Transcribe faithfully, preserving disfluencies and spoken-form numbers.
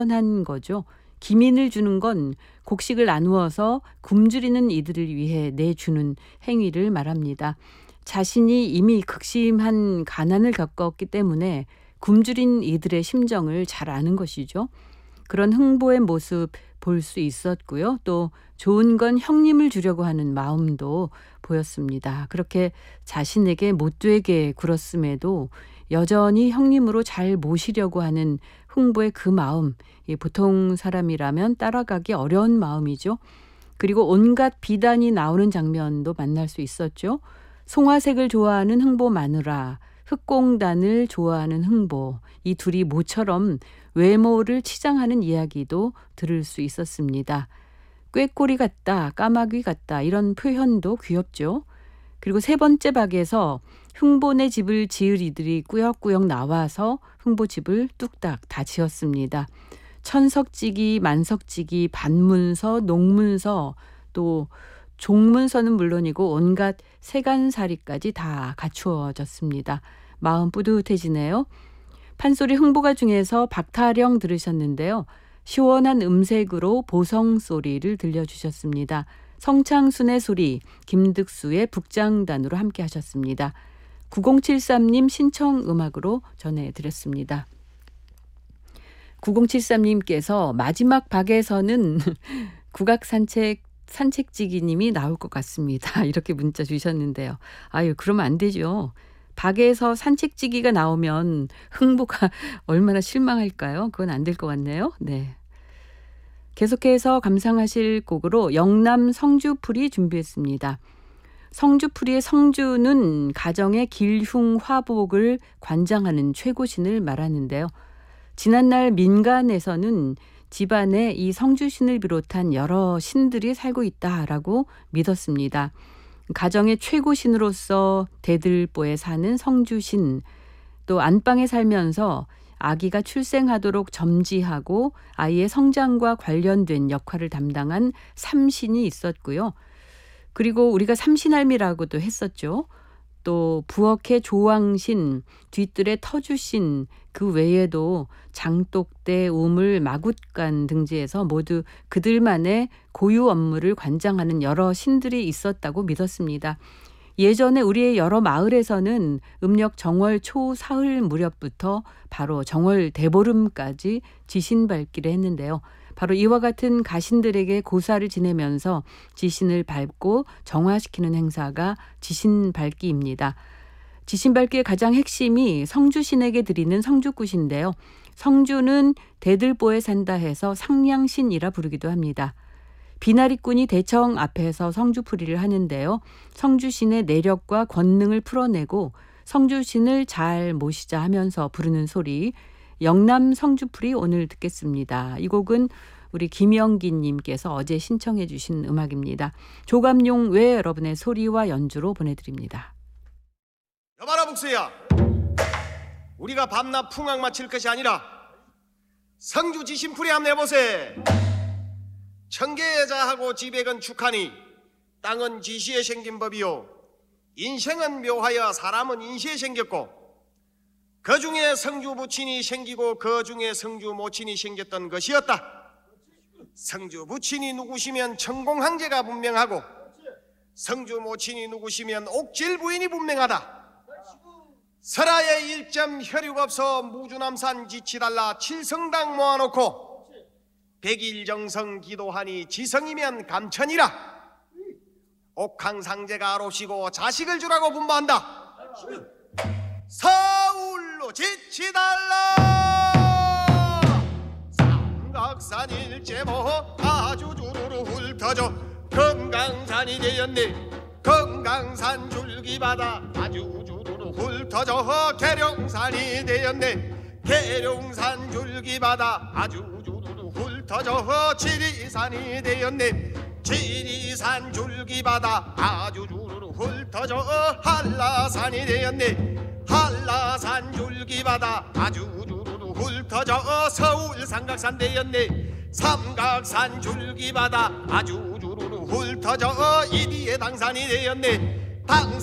한 거죠. 기민을 주는 건 곡식을 나누어서 굶주리는 이들을 위해 내주는 행위를 말합니다. 자신이 이미 극심한 가난을 겪었기 때문에 굶주린 이들의 심정을 잘 아는 것이죠. 그런 흥보의 모습 볼 수 있었고요. 또 좋은 건 형님을 주려고 하는 마음도 보였습니다. 그렇게 자신에게 못되게 굴었음에도 여전히 형님으로 잘 모시려고 하는 흥보의 그 마음, 보통 사람이라면 따라가기 어려운 마음이죠. 그리고 온갖 비단이 나오는 장면도 만날 수 있었죠. 송화색을 좋아하는 흥보 마누라, 흑공단을 좋아하는 흥보, 이 둘이 모처럼 외모를 치장하는 이야기도 들을 수 있었습니다. 꾀꼬리 같다, 까마귀 같다 이런 표현도 귀엽죠. 그리고 세 번째 박에서 흥보네 집을 지을 이들이 꾸역꾸역 나와서 흥보 집을 뚝딱 다 지었습니다. 천석지기, 만석지기, 반문서, 농문서, 또 종문서는 물론이고 온갖 세간살이까지 다 갖추어졌습니다. 마음 뿌듯해지네요. 판소리 흥보가 중에서 박타령 들으셨는데요. 시원한 음색으로 보성소리를 들려주셨습니다. 성창순의 소리, 김득수의 북장단으로 함께 하셨습니다. 구공칠삼 님 신청 음악으로 전해드렸습니다. 구공칠삼 님께서 마지막 박에서는 국악산책 산책지기님이 나올 것 같습니다. 이렇게 문자 주셨는데요. 아유, 그러면 안 되죠. 박에서 산책지기가 나오면 흥보가 얼마나 실망할까요? 그건 안 될 것 같네요. 네. 계속해서 감상하실 곡으로 영남 성주풀이 준비했습니다. 성주풀이의 성주는 가정의 길흉화복을 관장하는 최고신을 말하는데요. 지난날 민간에서는 집안에 이 성주신을 비롯한 여러 신들이 살고 있다라고 믿었습니다. 가정의 최고신으로서 대들보에 사는 성주신, 또 안방에 살면서 아기가 출생하도록 점지하고 아이의 성장과 관련된 역할을 담당한 삼신이 있었고요. 그리고 우리가 삼신할미라고도 했었죠. 또 부엌의 조왕신, 뒤뜰의 터주신, 그 외에도 장독대, 우물, 마굿간 등지에서 모두 그들만의 고유 업무를 관장하는 여러 신들이 있었다고 믿었습니다. 예전에 우리의 여러 마을에서는 음력 정월 초 사흘 무렵부터 바로 정월 대보름까지 지신 밟기를 했는데요. 바로 이와 같은 가신들에게 고사를 지내면서 지신을 밟고 정화시키는 행사가 지신 밟기입니다. 지신 밟기의 가장 핵심이 성주신에게 드리는 성주굿인데요. 성주는 대들보에 산다 해서 상량신이라 부르기도 합니다. 비나리꾼이 대청 앞에서 성주풀이를 하는데요. 성주신의 내력과 권능을 풀어내고 성주신을 잘 모시자 하면서 부르는 소리, 영남 성주풀이 오늘 듣겠습니다. 이 곡은 우리 김영기님께서 어제 신청해 주신 음악입니다. 조감용 외 여러분의 소리와 연주로 보내드립니다. 여봐라 복수야, 우리가 밤낮 풍악 마칠 것이 아니라 성주 지신풀이 한번 내보세. 청계자하고 지백은 축하니 땅은 지시에 생긴 법이요 인생은 묘하여 사람은 인시에 생겼고, 그 중에 성주 부친이 생기고 그 중에 성주 모친이 생겼던 것이었다. 성주 부친이 누구시면 천공황제가 분명하고 성주 모친이 누구시면 옥질 부인이 분명하다. 설하에 일점 혈육 없어 무주남산 지치달라 칠성당 모아놓고 백일정성 기도하니 지성이면 감천이라. 옥황상제가 아로시고 자식을 주라고 분부한다. 서울로 지치달라. 삼각산 일제모 아주 주르르 훑어져 금강산이 되었네. 금강산 줄기바다 아주 주르르 훑어져 계룡산이 되었네. 계룡산 줄기바다 아주 주르르 훑어져 지리산이 되었네. 지리산 줄기바다 아주 주르르 훑어져 한라산이 되었네. 한라산 줄기바다 아주 주르르 훑어져 서울 삼각산 되었네. 삼각산 줄기바다 아주 주르르 훑어져 이리의 당산이 되었네. 당